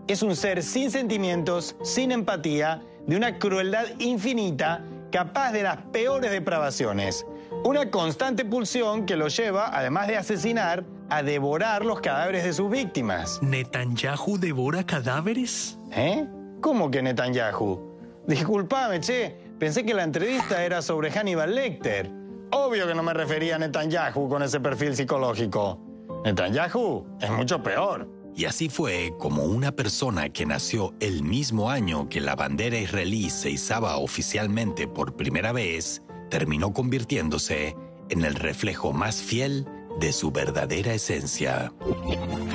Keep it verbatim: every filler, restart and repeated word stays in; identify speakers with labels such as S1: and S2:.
S1: Es un ser sin sentimientos, sin empatía, de una crueldad infinita, capaz de las peores depravaciones. Una constante pulsión que lo lleva, además de asesinar, a devorar los cadáveres de sus víctimas.
S2: ¿Netanyahu devora cadáveres?
S1: ¿Eh? ¿Cómo que Netanyahu? Disculpame, che. Pensé que la entrevista era sobre Hannibal Lecter. Obvio que no me refería a Netanyahu con ese perfil psicológico. Netanyahu es mucho peor.
S3: Y así fue como una persona que nació el mismo año que la bandera israelí se izaba oficialmente por primera vez, terminó convirtiéndose en el reflejo más fiel de su verdadera esencia.